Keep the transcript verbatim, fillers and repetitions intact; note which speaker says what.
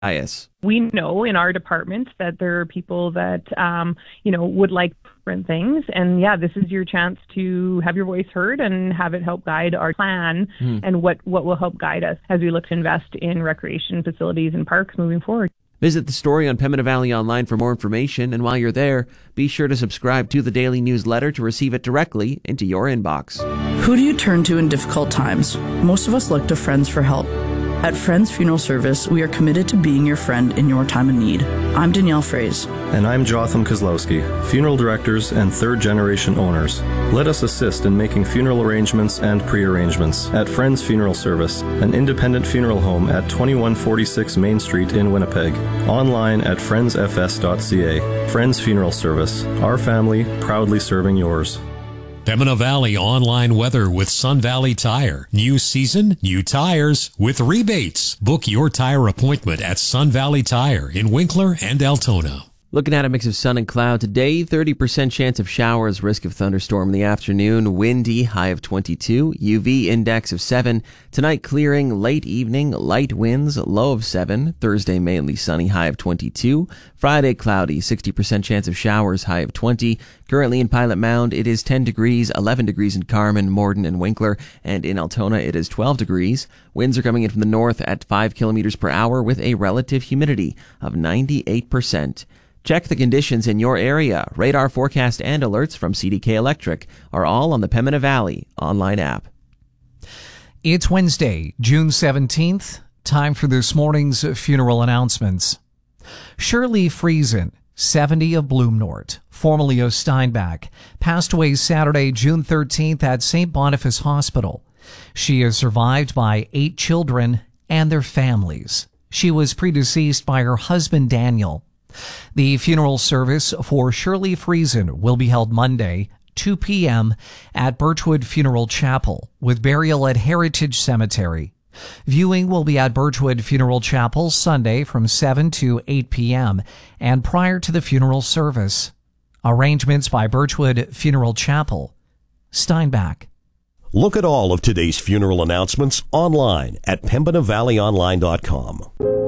Speaker 1: bias.
Speaker 2: We know in our department that there are people that, um, you know, would like different things. And yeah, this is your chance to have your voice heard and have it help guide our plan mm. and what, what will help guide us as we look to invest in recreation facilities and parks moving forward.
Speaker 1: Visit the story on Pembina Valley Online for more information. And while you're there, be sure to subscribe to the daily newsletter to receive it directly into your inbox.
Speaker 3: Who do you turn to in difficult times? Most of us look to friends for help. At Friends Funeral Service, we are committed to being your friend in your time of need. I'm Danielle Fraze.
Speaker 4: And I'm Jotham Kozlowski, funeral directors and third-generation owners. Let us assist in making funeral arrangements and pre-arrangements at Friends Funeral Service, an independent funeral home at twenty-one forty-six Main Street in Winnipeg. Online at friends f s dot c a. Friends Funeral Service, our family proudly serving yours.
Speaker 5: Pembina Valley online weather with Sun Valley Tire. New season, new tires with rebates. Book your tire appointment at Sun Valley Tire in Winkler and Altona.
Speaker 1: Looking at a mix of sun and cloud today, thirty percent chance of showers, risk of thunderstorm in the afternoon, windy, high of twenty-two, U V index of seven. Tonight clearing, late evening, light winds, low of seven. Thursday mainly sunny, high of twenty-two. Friday cloudy, sixty percent chance of showers, high of twenty. Currently in Pilot Mound, it is ten degrees, eleven degrees in Carman, Morden, and Winkler, and in Altona it is twelve degrees. Winds are coming in from the north at five kilometers per hour with a relative humidity of ninety-eight percent. Check the conditions in your area. Radar forecast and alerts from C D K Electric are all on the Pembina Valley online app.
Speaker 6: It's Wednesday, June seventeenth. Time for this morning's funeral announcements. Shirley Friesen, seventy, of Bloomnort, formerly of Steinbach, passed away Saturday, June thirteenth at Saint Boniface Hospital. She is survived by eight children and their families. She was predeceased by her husband, Daniel. The funeral service for Shirley Friesen will be held Monday, two p.m. at Birchwood Funeral Chapel, with burial at Heritage Cemetery. Viewing will be at Birchwood Funeral Chapel Sunday from seven to eight p.m. and prior to the funeral service. Arrangements by Birchwood Funeral Chapel, Steinbach.
Speaker 7: Look at all of today's funeral announcements online at pembina valley online dot com.